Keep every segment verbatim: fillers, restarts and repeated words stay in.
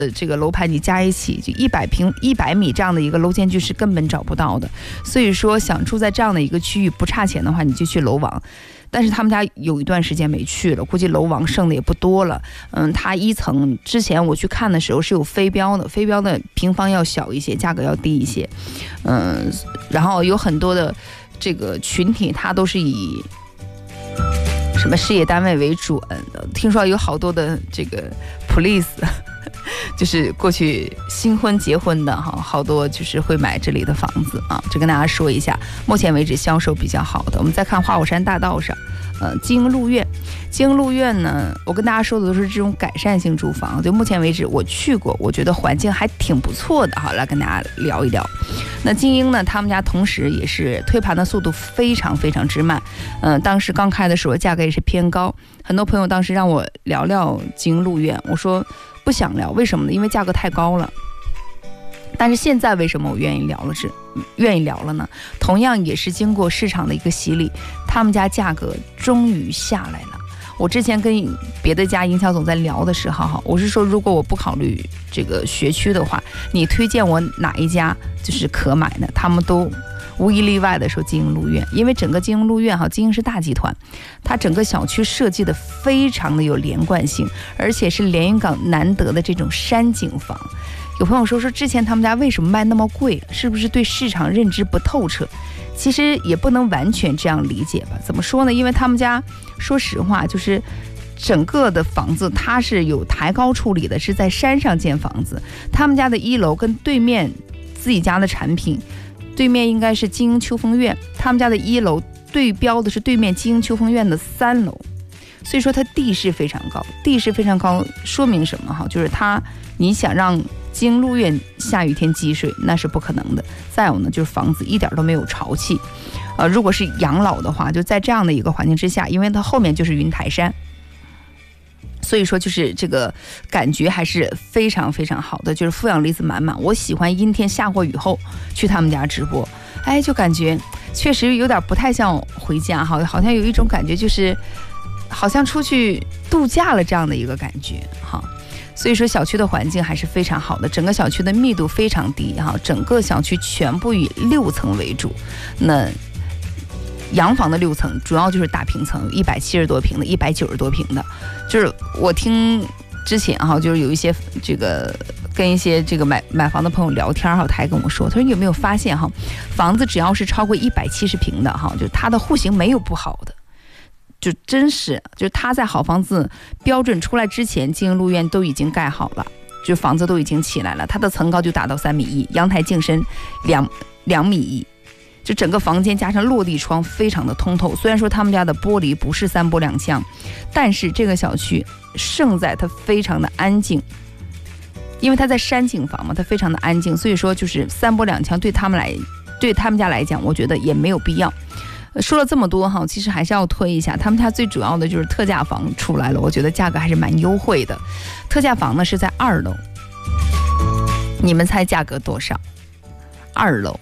呃，这个楼盘你加一起就一百平一百米这样的一个楼间距是根本找不到的，所以说想住在这样的一个区域不差钱的话，你就去楼王。但是他们家有一段时间没去了，估计楼王剩的也不多了。嗯，它一层之前我去看的时候是有飞标的，飞标的平方要小一些，价格要低一些。嗯，然后有很多的这个群体，它都是以什么事业单位为主，听说有好多的这个 police 就是过去新婚结婚的哈，好多就是会买这里的房子啊，这跟大家说一下，目前为止销售比较好的。我们再看花果山大道上，呃，金鹿苑，金鹿苑呢，我跟大家说的都是这种改善性住房，就目前为止我去过，我觉得环境还挺不错的，好，来跟大家聊一聊。那金鹰呢，他们家同时也是推盘的速度非常非常之慢，嗯、呃，当时刚开的时候价格也是偏高，很多朋友当时让我聊聊金鹿苑，我说不想聊，为什么呢？因为价格太高了。但是现在为什么我愿意聊了？是愿意聊了呢？同样也是经过市场的一个洗礼，他们家价格终于下来了。我之前跟别的家营销总在聊的时候哈，我是说如果我不考虑这个学区的话，你推荐我哪一家就是可买的？他们都无一例外的说金鹰鹿苑，因为整个金鹰鹿苑哈，金鹰是大集团，它整个小区设计的非常的有连贯性，而且是连云港难得的这种山景房。有朋友说说之前他们家为什么卖那么贵，是不是对市场认知不透彻？其实也不能完全这样理解吧。怎么说呢？因为他们家说实话就是整个的房子它是有抬高处理的，是在山上建房子。他们家的一楼跟对面自己家的产品，对面应该是金鹰秋风苑，他们家的一楼对标的是对面金鹰秋风苑的三楼，所以说它地势非常高，地势非常高说明什么哈？就是它你想让金鹰鹿苑下雨天积水那是不可能的。再有呢，就是房子一点都没有潮气，呃，如果是养老的话，就在这样的一个环境之下，因为它后面就是云台山，所以说就是这个感觉还是非常非常好的，就是负氧离子满满。我喜欢阴天下过雨后去他们家直播，哎，就感觉确实有点不太像回家哈，好像有一种感觉就是好像出去度假了这样的一个感觉哈。所以说小区的环境还是非常好的，整个小区的密度非常低哈，整个小区全部以六层为主。那洋房的六层主要就是大平层，一百七十多平的，一百九十多平的。就是我听之前哈，就是有一些这个跟一些这个买买房的朋友聊天哈，他还跟我说，他说你有没有发现哈，房子只要是超过一百七十平的哈，就它的户型没有不好的。就真是，就是他在好房子标准出来之前，金鹰鹿苑都已经盖好了，就房子都已经起来了，它的层高就达到三米一，阳台净深两两米一，就整个房间加上落地窗非常的通透。虽然说他们家的玻璃不是三玻两墙，但是这个小区胜在它非常的安静，因为它在山景房嘛，它非常的安静，所以说就是三玻两墙对他们来，对他们家来讲，我觉得也没有必要。说了这么多哈，其实还是要推一下，他们家最主要的就是特价房出来了，我觉得价格还是蛮优惠的。特价房呢是在二楼，你们猜价格多少？二楼，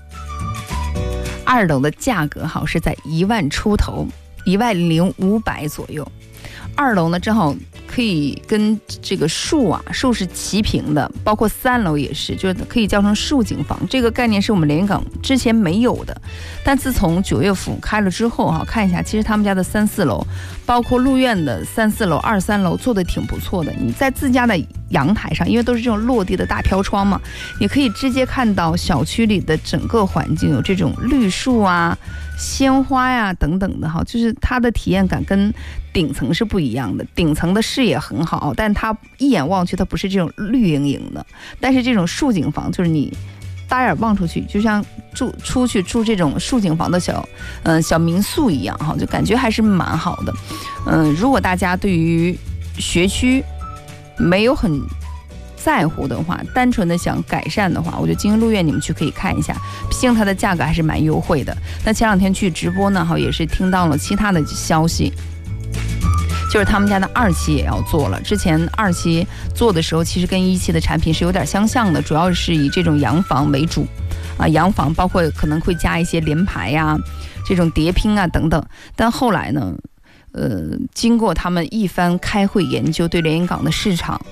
二楼的价格好是在一万出头，一万零五百左右。二楼呢正好可以跟这个树啊树是齐平的，包括三楼也是，就是可以叫成树景房。这个概念是我们连云港之前没有的，但自从九月府开了之后哈，看一下，其实他们家的三四楼，包括鹿苑的三四楼、二三楼做的挺不错的。你在自家的阳台上，因为都是这种落地的大飘窗嘛，你可以直接看到小区里的整个环境，有这种绿树啊、鲜花呀、等等的哈，就是它的体验感跟顶层是不一样的。顶层的视野很好，但它一眼望去它不是这种绿莹莹的，但是这种树景房就是你大眼望出去就像住出去住这种树景房的小嗯、呃、小民宿一样哈，就感觉还是蛮好的。嗯、呃，如果大家对于学区没有很在乎的话，单纯的想改善的话，我觉得金鹰鹿苑你们去可以看一下，毕竟它的价格还是蛮优惠的。那前两天去直播呢哈，也是听到了其他的消息，就是他们家的二期也要做了。之前二期做的时候，其实跟一期的产品是有点相像的，主要是以这种洋房为主啊，洋房包括可能会加一些联排呀、这种叠拼啊等等。但后来呢，呃，经过他们一番开会研究，对连云港的市场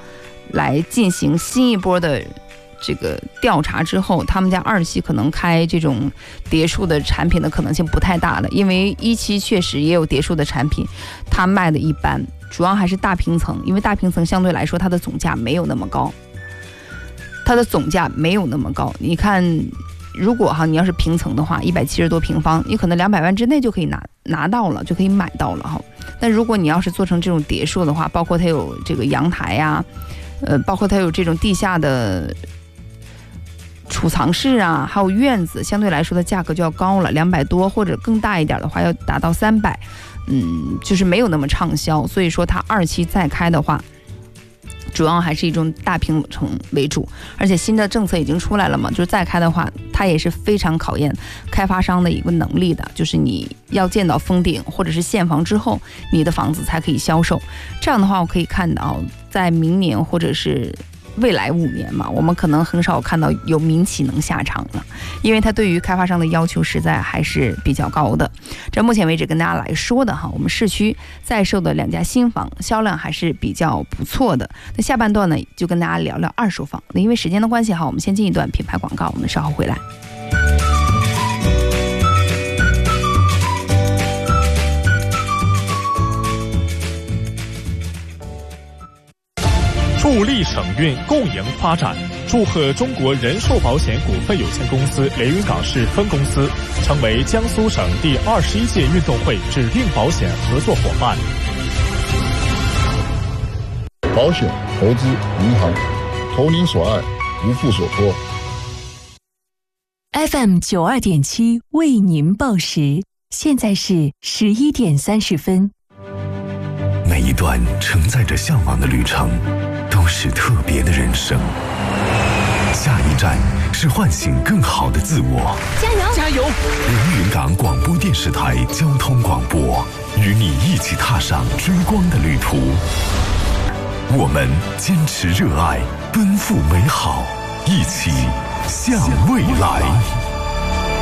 来进行新一波的这个调查之后，他们家二期可能开这种蝶墅的产品的可能性不太大了，因为一期确实也有蝶墅的产品，它卖的一般，主要还是大平层，因为大平层相对来说它的总价没有那么高，它的总价没有那么高。你看，如果哈你要是平层的话，一百七十多平方，你可能两百万之内就可以拿拿到了，就可以买到了哈。但如果你要是做成这种蝶墅的话，包括它有这个阳台呀、啊，呃，包括它有这种地下的储藏室啊，还有院子，相对来说的价格就要高了，两百多或者更大一点的话要达到三百，嗯，就是没有那么畅销。所以说它二期再开的话，主要还是以一种大平层为主，而且新的政策已经出来了嘛，就是再开的话，它也是非常考验开发商的一个能力的，就是你要建到封顶或者是现房之后，你的房子才可以销售。这样的话，我可以看到，在明年或者是未来五年嘛，我们可能很少看到有民企能下场了，因为它对于开发商的要求实在还是比较高的。这目前为止跟大家来说的哈，我们市区在售的两家新房销量还是比较不错的。那下半段呢，就跟大家聊聊二手房。那因为时间的关系哈，我们先进一段品牌广告，我们稍后回来。 助力省运共赢发展，祝贺中国人寿保险股份有限公司连云港市分公司成为江苏省第二十一届运动会指定保险合作伙伴。 保险、投资、银行，投您所爱，无负所托。 F M 九二点七为您报时，现在是十一点三十分。 每一段承载着向往的旅程，都是特别的人生。下一站是唤醒更好的自我。 加油！ 加油！连云港广播电视台交通广播，与你一起踏上追光的旅途。我们坚持热爱，奔赴美好，一起向未来。